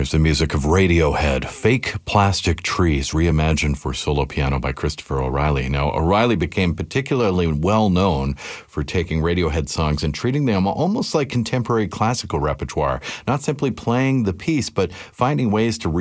There's the music of Radiohead, Fake Plastic Trees, reimagined for solo piano by Christopher O'Reilly. Now, O'Reilly became particularly well known for taking Radiohead songs and treating them almost like contemporary classical repertoire, not simply playing the piece, but finding ways to